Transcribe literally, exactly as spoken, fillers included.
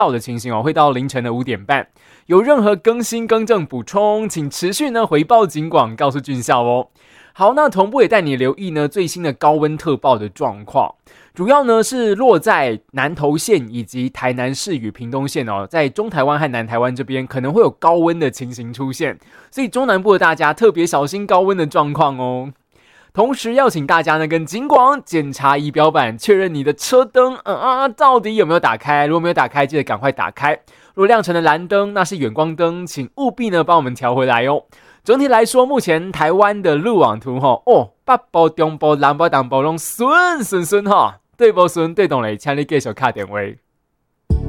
的情形哦，会到凌晨的五点半。有任何更新、更正、补充，请持续呢回报警广，告诉军校哦。好，那同步也带你留意呢最新的高温特报的状况，主要呢是落在南投县以及台南市与屏东县哦，在中台湾和南台湾这边可能会有高温的情形出现，所以中南部的大家特别小心高温的状况哦。同时要请大家呢跟警广检查仪表板，确认你的车灯嗯啊到底有没有打开，如果没有打开，记得赶快打开。如果亮成了蓝灯，那是远光灯，请务必呢帮我们调回来哦。整体来说，目前台湾的路网图吼，哦，北部、中部、南部、东部拢顺顺顺哈，对不顺对懂嘞，请你继续打电话。